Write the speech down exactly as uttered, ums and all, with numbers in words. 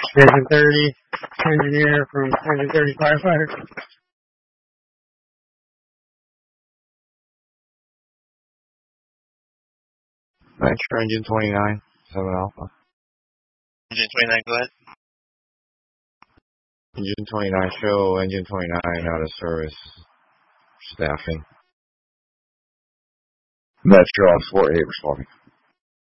Engine thirty, engineer from Engine thirty firefighter. Venture Engine twenty-nine, seven Alpha. Engine twenty-nine, go ahead. Engine twenty-nine, show Engine twenty-nine out of service. Staffing. Metro on four eight responding.